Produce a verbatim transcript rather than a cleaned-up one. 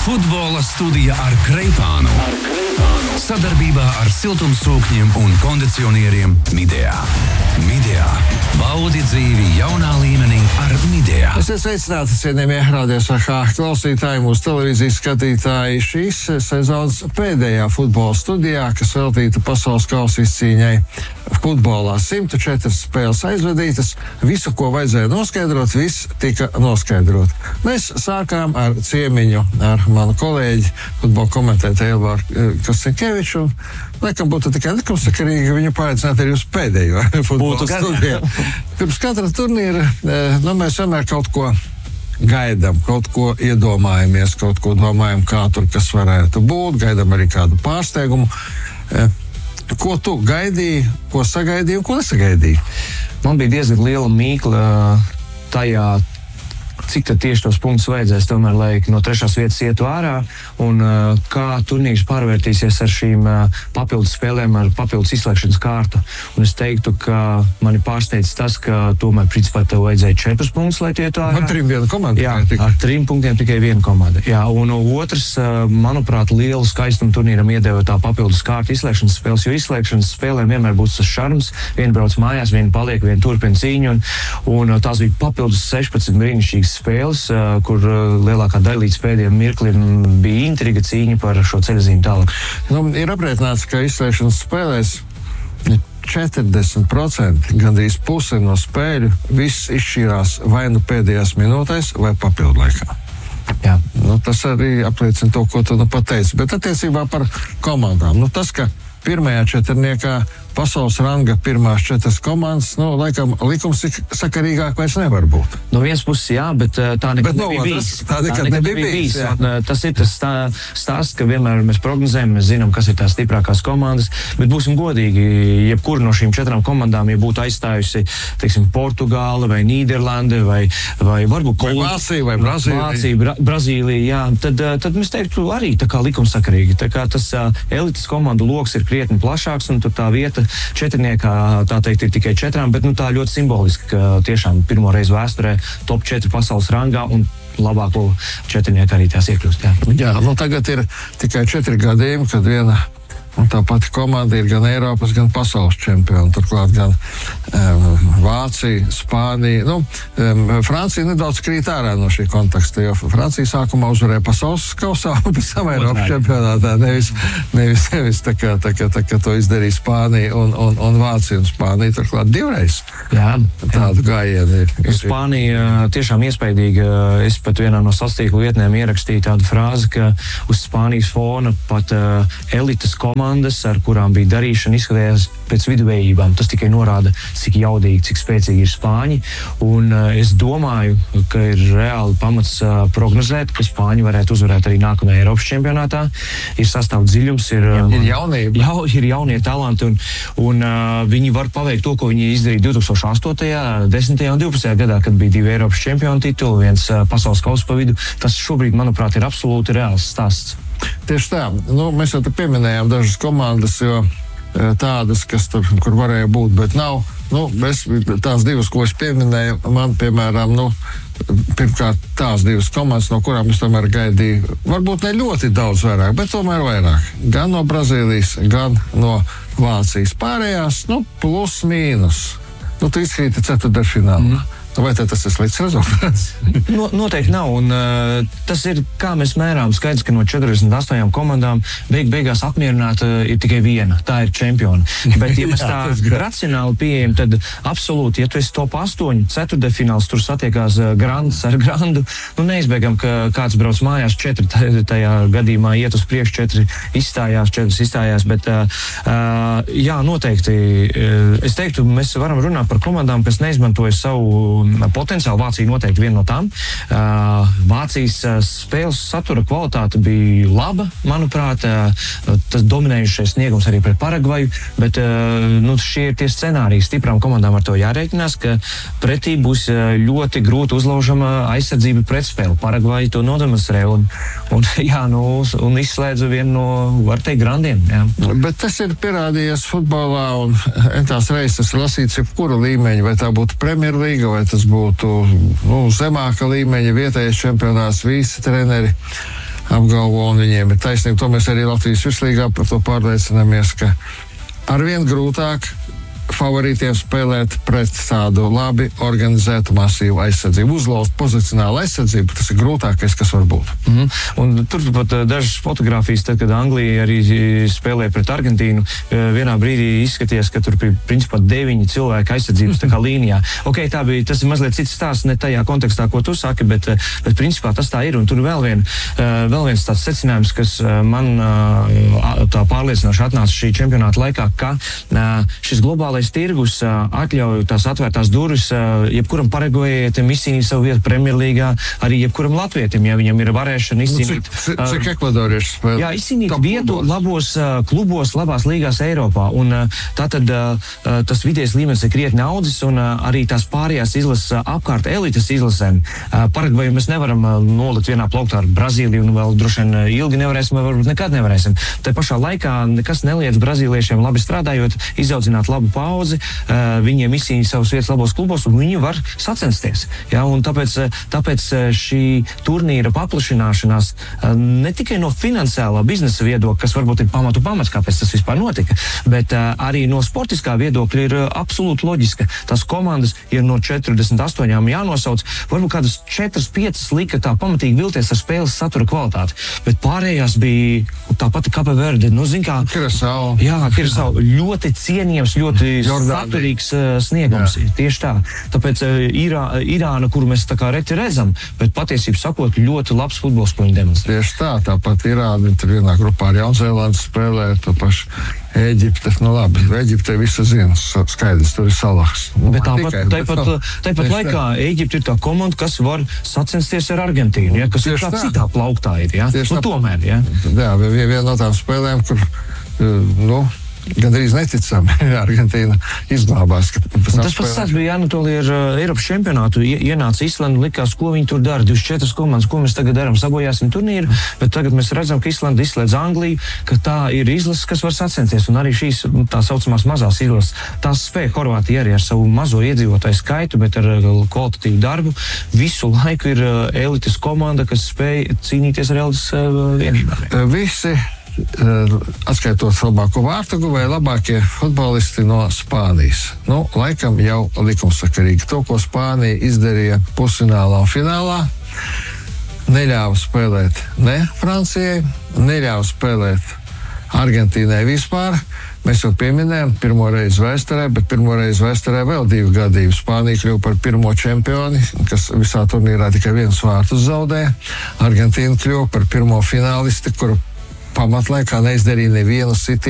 Futbola studija ar Kreipānu. Ar Kreipānu. Sadarbībā ar siltumsūkņiem un kondicionieriem Midea. Midea. Baudi dzīvi jaunā līmenī ar Midea. Es esmu sveicināts, cienījamie Radio S H klausītāji, mūsu televīzijas skatītāji. Šīs sezonas pēdējā futbola studijā, kas veltīta pasaules kausa izcīņai futbolā. simt četras spēles aizvadītas. Visu, ko vajadzēja noskaidrot, viss tika noskaidrot. Mēs sākām ar ciemiņu ar manu kolēģi, futbola komentētāju Elvāru Kosinkeviču. Laikam būtu tikai likumsakarīgi viņu paaicināt arī uz pēdējo futbola studiju. Pirms katra turnīra nu, mēs vienmēr kaut ko gaidām, kaut ko iedomājamies, kaut ko domājam, kā tur kas varētu būt, gaidām arī kādu pārsteigumu. Ko tu gaidīji, ko sagaidīji un ko nesagaidīji? Man bija diezgan liela mīkla tajā, cik tad tieši tos punktus vajadzēs tomēr, lai no trešās vietas ietu ārā, un uh, kā turnīrs pārvērtīsies ar šīm uh, papildus spēlēm, ar papildus izslēgšanas kārtu. Un es teiktu, ka mani pārsteidz tas, ka tomēr principā tev vajadzēja četrus punktus, lai tie ietu ārā. Ar trim viena komanda? Jā, ar trim punktiem tikai viena komanda. Jā, un otrs, uh, manuprāt, lielu skaistumu turnīram iedeva tā papildus kārta izslēgšanas spēles, jo izslēgšanas spēlēm vienmēr būs tas šarms, viena brauc mājās, viena paliek, viena turpina cīņu, un, un tās bija papildus sešpadsmit brīnišķīgas spēles, kur lielākā daļa līdz pēdējiem mirklim bija intriga cīņa par šo ceļazīmu tālāk. Nu, ir aprēķināts, ka izslēgšanas spēlēs četrdesmit procenti, gandrīz puse no spēļu, viss izšķirās vai nu pēdējās minūtēs, vai papildu laikā. Jā. Nu, tas arī apliecina to, ko tu nu pateici. Bet attiecībā par komandām. Nu, tas, ka pirmajā četrniekā pasaules ranga pirmās četras komandas, nu, laikam, likums sakarīgāk vairs nevar būt. No vienas puses, jā, bet tā nekad bet no nebija otras, bijis. Tā nekad, tā nekad nebija bijis. bijis. Un, tas ir tas stā, stāsts, ka vienmēr mēs prognozējam, mēs zinām, kas ir tās stiprākās komandas, bet būsim godīgi, jebkura no šīm četrām komandām, ja būtu aizstājusi, teiksim, Portugāla vai Nīderlande vai, vai varbūt vai Vācija vai Brazīlija, Vācija, Bra Brazīlija, jā, tad, tad mēs teiktu arī tā kā likumsakarīgi. Tā kā tas uh, elites komandu loks ir krietni plašāks, un tur tā vieta četrniekā, tā teikt, ir tikai četrām, bet nu, tā ļoti simboliski, ka tiešām pirmo reizi vēsturē top četri pasaules rangā un labāko četrnieku arī tās iekļūst. Jā, jā nu tagad ir tikai četri gadījumi, kad viena un tā pati komanda ir gan Eiropas, gan pasaules čempioni. Turklāt gan um, Vācija, Spānija. Nu, um, Francija nedaudz krīt ārā no šī konteksta, jo Francija sākumā uzvarēja pasaules kausā un pēc tam Eiropas čempionātā. Nevis, nevis, nevis tā, kā, tā, kā, tā kā to izdarīja Spānija un, un, un Vācija un Spānija. Turklāt divreiz jā, tādu jā. gājienu ir. Spānija tiešām iespaidīga. Es pat vienā no sastīklu vietnēm ierakstīju tādu frāzi, ka uz Spānijas fona pat uh, elites komanda, ar kurām bija darīšana, izskatījās pēc viduvējībām. Tas tikai norāda, cik jaudīgi, cik spēcīgi ir Spāņi. Un uh, es domāju, ka ir reāli pamats uh, prognozēt, ka Spāņi varētu uzvarēt arī nākamajā Eiropas čempionātā. Ir sastāv dziļums, ir, um, ir jaunība. Jau, ir jaunie talanti, un, un uh, viņi var paveikt to, ko viņi izdarīja divtūkstoš astotajā, desmitajā un divpadsmitajā gadā, kad bija divi Eiropas čempionu tituli, viens uh, pasaules kausa pa vidu. Tas šobrīd, manuprāt, ir absolūti reāls stāsts. Tieši tā. Nu, mēs jau te pieminējām dažas komandas, jo tādas, kas tur, kur varēja būt, bet nav. Nu, es, tās divas, ko es pieminēju, man, piemēram, nu, pirmkārt tās divas komandas, no kurām es tomēr gaidīju, varbūt ne ļoti daudz vairāk, bet tomēr vairāk. Gan no Brazīlijas, gan no Vācijas. Pārējās, nu, plus mīnus. Nu, tu izkrīti ceturtdaļfinālā. Mm. Vai tas ir slikts rezultāts? No, noteikti nav. Un, uh, tas ir, kā mēs mērām, skaidrs, ka no četrdesmit astoņām komandām beig beigās apmierināta uh, ir tikai viena. Tā ir čempiona. Bet, ja mēs tā racionāli pieejam, tad absolūti, ja tu esi top astoņi, ceturtdaļfināls, tur satiekās uh, Grands ar Grandu, nu neizbēgam, ka kāds brauc mājās četri, tajā gadījumā iet uz priekšu četri izstājās, četras izstājās, bet uh, uh, jā, noteikti. Uh, es teiktu, mēs varam runāt par komandām, kas neizmantoja savu potenciāli. Vācija noteikti viena no tām. Uh, Vācijas uh, spēles satura kvalitāte bija laba, manuprāt. Uh, tas dominējušais sniegums arī pret Paragvaju, bet uh, nu, šie ir tie scenāriji. Stiprām komandām ar to jārēķinās, ka pretī būs uh, ļoti grūti uzlaužama aizsardzība pretspēle. Paragvaja to nodemonstrē un, un, jā, nu, un izslēdza vienu no, var teikt, grandiem. Jā. Bet tas ir pierādījies futbolā un entās reizes lasīts jebkura līmeņa, vai tā būtu Premjerlīga, vai tas būtu nu, zemāka līmeņa, vietējais čempionāts, visi treneri apgalvo, un viņiem ir taisnība. To mēs arī Latvijas virslīgā par to pārliecināmies, ka arvien grūtāk favorītiem spēlēt pret tādu labi organizētu masīvu aizsardzību. Uzlauzt pozicionālu aizsardzību, tas ir grūtākais, kas var būt. Mm-hmm. Un tur pat dažas fotogrāfijas, tad, kad Anglija arī spēlēja pret Argentīnu, vienā brīdī izskaties, ka tur bija principā deviņi cilvēki aizsardzības tā kā līnijā. Ok, tā bija, tas ir mazliet cits stāsts, ne tajā kontekstā, ko tu saki, bet, bet principā tas tā ir. Un tur vēl, vien, vēl viens tāds secinājums, kas man tā pārliecinoši atnāca šī čempionāta laikā, ka šis globālais tirgus atļauj tās atvērtās durvis jebkuram paragvējietim izcīnīt savu vietu Premjerlīgā, arī jebkuram latvietim, ja viņam ir varēšana izcīnīt. Nu, cik, cik ekvadorieši spēlē? Jā, izcīnīt vietu labos klubos, labās līgās Eiropā. Un tātad tas vidējais līmenis ir krietni audzis, un arī tās pārējās izlases apkārt elites izlasēm. Paragveju mēs nevaram nolikt vienā plauktā ar Brazīliju, un vēl droši vien ilgi nevarēsim, vai varbūt nekad nevarēsim. Tā pašā laikā nekas neliedz brazīliešiem labi strādājot, izaudzināt labu paudzi, viņiem izcīnīt savas vietas labos klubos, un viņi var sacensties. Ja? Un tāpēc, tāpēc šī turnīra paplašināšanās ne tikai no finansiālā biznesa viedokļa, kas varbūt ir pamatu pamats, kāpēc tas vispār notika, bet arī no sportiskā viedokļa ir absolūti loģiska. Tās komandas ir no četrdesmit astoņām jānosauc, varbūt kādas četras piecas lika tā pamatīgi vilties ar spēles satura kvalitāti, bet pārējās bija tā pati Kape Verde, nu zin kā... Kirasau. Jā, Kirasau. Ļoti cienījams, ļoti saturīgs uh, sniegums. Jā. Tieši tā. Tāpēc uh, Irā, Irāna, kuru mēs tā kā reti redzam, bet patiesībā sakot, ļoti labs futbols, ko viņi demonstrē. Tieši tā, tāpat Irāna, tur vienā grupā ar Jaunzēlandu spēlē, to pašu Ēģipte, nu labi, Ēģipte visu zina, skaidrs, tur ir Salahs. Nu, bet tāpat, tikai, tāpat, bet, tāpat laikā Ēģipte ir tā komanda, kas var sacensties ar Argentīnu, ja, kas tieši ir kā tā. Citā plauktā ir, ja? Nu, tomēr, ja? Jā, viena no tām spēlēm, kur, nu, gandrīz neticami Argentīna izglābās. Tas pats tāds bija Anatolī ar uh, Eiropas čempionātu. I, ienāca Islanda, likās, ko viņi tur dara. divdesmit četras komandas, ko mēs tagad darām, sabojāsim turnīru, bet tagad mēs redzam, ka Islanda izslēdz Angliju, ka tā ir izlases, kas var sacensties, un arī šīs tā saucamās mazās izlases. Tās spēja Horvātija arī ar savu mazo iedzīvotāju skaitu, bet ar uh, kvalitatīvu darbu. Visu laiku ir uh, elites komanda, kas spēja cīnīties ar elites uh, vienībām. Visi atskaitot labāko vārtu vai labākie futbolisti no Spānijas. Nu, laikam jau likumsakarīgi. To, ko Spānija izdarīja pusfinālā un finālā, neļāva spēlēt ne Francijai, neļāva spēlēt Argentīnai vispār. Mēs jau pieminējām pirmo reizi vēsturē, bet pirmo reizi vēsturē vēl divi gadījumi. Spānija kļuva par pirmo čempioni, kas visā turnīrā tikai viens vārtus zaudēja. Argentīna kļuva par pirmo finālisti, kuru pamatlaikā neizdarīja nevienu sitienu